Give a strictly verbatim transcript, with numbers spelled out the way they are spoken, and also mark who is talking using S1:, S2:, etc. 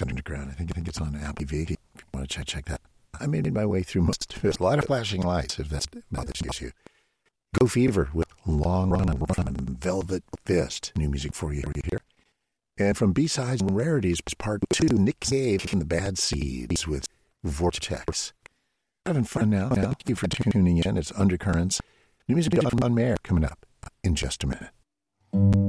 S1: Underground. I think, I think it's on Apple T V. If you want to check, check that. I made my way through most of it. A lot of flashing lights, if that's about this issue. Go Fever with Long Run and Run, Velvet Fist. New music for you here. And from B-Sides and Rarities, Part two, Nick Cave from the Bad Seeds with Vortex. Having fun now. now. Thank you for tuning in. It's Undercurrents. New music on Mayor coming up in just a minute.